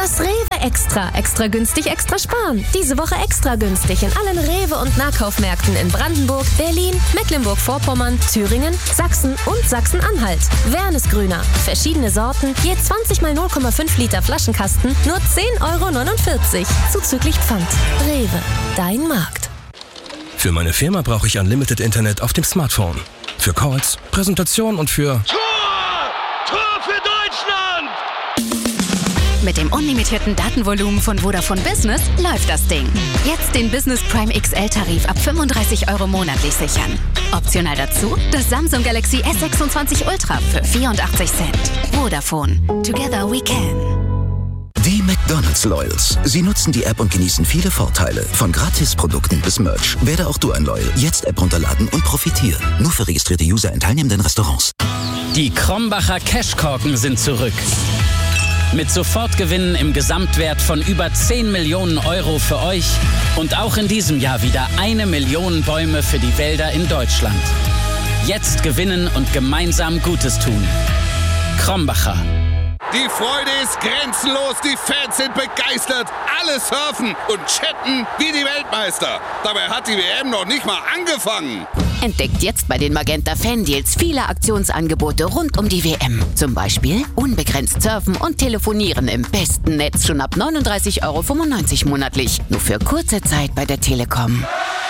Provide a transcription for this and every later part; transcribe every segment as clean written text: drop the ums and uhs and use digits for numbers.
Das Rewe Extra. Extra günstig, extra sparen. Diese Woche extra günstig in allen Rewe- und Nahkaufmärkten in Brandenburg, Berlin, Mecklenburg-Vorpommern, Thüringen, Sachsen und Sachsen-Anhalt. Wernesgrüner. Verschiedene Sorten, je 20 mal 0,5 Liter Flaschenkasten, nur 10,49 €. Zuzüglich Pfand. Rewe. Dein Markt. Für meine Firma brauche ich Unlimited Internet auf dem Smartphone. Für Calls, Präsentation und für... Tor für Deutschland! Mit dem unlimitierten Datenvolumen von Vodafone Business läuft das Ding. Jetzt den Business Prime XL-Tarif ab 35 € monatlich sichern. Optional dazu das Samsung Galaxy S26 Ultra für 84 Cent. Vodafone. Together we can. Die McDonald's Loyals. Sie nutzen die App und genießen viele Vorteile. Von Gratisprodukten bis Merch. Werde auch du ein Loyal. Jetzt App runterladen und profitieren. Nur für registrierte User in teilnehmenden Restaurants. Die Krombacher Cashkorken sind zurück. Mit Sofortgewinnen im Gesamtwert von über 10 Millionen € für euch und auch in diesem Jahr wieder 1 Million Bäume für die Wälder in Deutschland. Jetzt gewinnen und gemeinsam Gutes tun. Krombacher. Die Freude ist grenzenlos, die Fans sind begeistert, alle surfen und chatten wie die Weltmeister. Dabei hat die WM noch nicht mal angefangen. Entdeckt jetzt bei den Magenta Fan-Deals viele Aktionsangebote rund um die WM. Zum Beispiel unbegrenzt surfen und telefonieren im besten Netz schon ab 39,95 € monatlich. Nur für kurze Zeit bei der Telekom.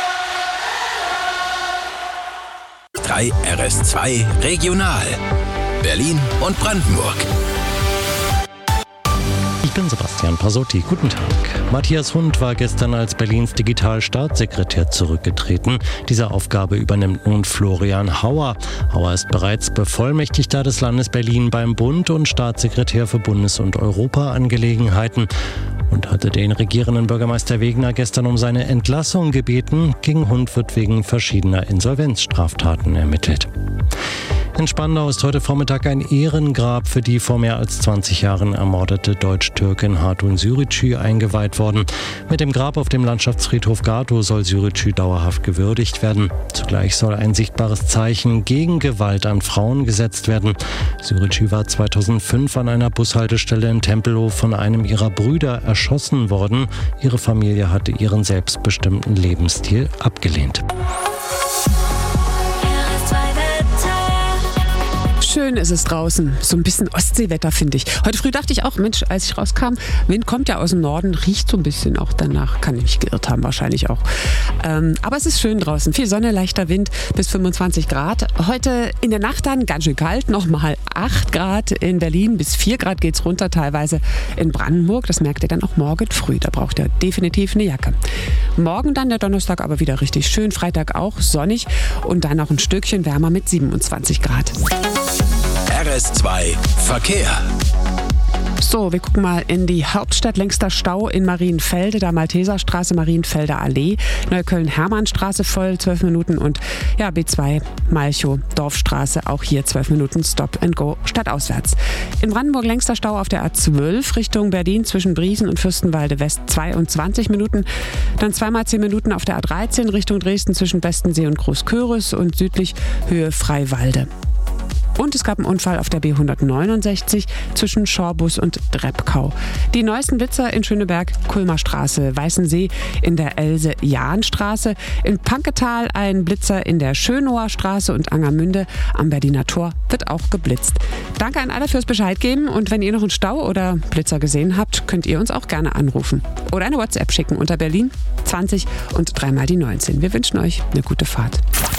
3 RS2 Regional. Berlin und Brandenburg. Ich bin Sebastian Pasotti. Guten Tag. Matthias Hund war gestern als Berlins Digitalstaatssekretär zurückgetreten. Diese Aufgabe übernimmt nun Florian Hauer. Hauer ist bereits Bevollmächtigter des Landes Berlin beim Bund und Staatssekretär für Bundes- und Europaangelegenheiten und hatte den regierenden Bürgermeister Wegner gestern um seine Entlassung gebeten. Gegen Hund wird wegen verschiedener Insolvenzstraftaten ermittelt. In Spandau ist heute Vormittag ein Ehrengrab für die vor mehr als 20 Jahren ermordete Deutsch-Türkin Hatun Sürücü eingeweiht worden. Mit dem Grab auf dem Landschaftsfriedhof Gatow soll Sürücü dauerhaft gewürdigt werden. Zugleich soll ein sichtbares Zeichen gegen Gewalt an Frauen gesetzt werden. Sürücü war 2005 an einer Bushaltestelle in Tempelhof von einem ihrer Brüder erschossen worden. Ihre Familie hatte ihren selbstbestimmten Lebensstil abgelehnt. Schön ist es draußen. So ein bisschen Ostseewetter, finde ich. Heute früh dachte ich auch, Mensch, als ich rauskam, Wind kommt ja aus dem Norden, riecht so ein bisschen auch danach. Kann ich mich geirrt haben, wahrscheinlich auch. Aber es ist schön draußen. Viel Sonne, leichter Wind, bis 25 Grad. Heute in der Nacht dann ganz schön kalt, nochmal 8 Grad in Berlin. Bis 4 Grad geht es runter, teilweise in Brandenburg. Das merkt ihr dann auch morgen früh. Da braucht ihr definitiv eine Jacke. Morgen dann, der Donnerstag, aber wieder richtig schön. Freitag auch sonnig und dann noch ein Stückchen wärmer mit 27 Grad. RS2 Verkehr. So, wir gucken mal in die Hauptstadt. Längster Stau in Marienfelde, da Malteserstraße, Marienfelder Allee, Neukölln-Hermannstraße voll, 12 Minuten und ja, B2 Malchow, Dorfstraße, auch hier 12 Minuten Stop and Go stadtauswärts. In Brandenburg längster Stau auf der A12 Richtung Berlin zwischen Briesen und Fürstenwalde West 22 Minuten. Dann zweimal 10 Minuten auf der A13 Richtung Dresden zwischen Bestensee und Großköris und südlich Höhe Freiwalde. Und es gab einen Unfall auf der B169 zwischen Schorbus und Dreppkau. Die neuesten Blitzer in Schöneberg, Kulmer Straße, Weißensee in der Else-Jahn-Straße, in Panketal ein Blitzer in der Schönower Straße und Angermünde am Berliner Tor wird auch geblitzt. Danke an alle fürs Bescheid geben und wenn ihr noch einen Stau oder Blitzer gesehen habt, könnt ihr uns auch gerne anrufen oder eine WhatsApp schicken unter Berlin 20 und 3 mal die 19. Wir wünschen euch eine gute Fahrt.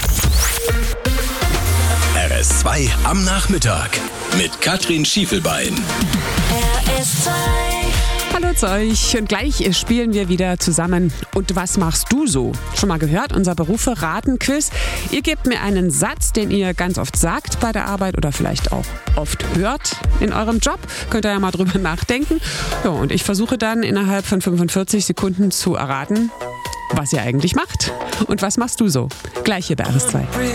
RS2 am Nachmittag mit Katrin Schiefelbein. RS2. Hallo zu euch und gleich spielen wir wieder zusammen. Und was machst du so? Schon mal gehört, unser Berufe-Raten-Quiz. Ihr gebt mir einen Satz, den ihr ganz oft sagt bei der Arbeit oder vielleicht auch oft hört in eurem Job. Könnt ihr ja mal drüber nachdenken. Ja, und ich versuche dann innerhalb von 45 Sekunden zu erraten, was ihr eigentlich macht. Und was machst du so? Gleich hier bei RS2.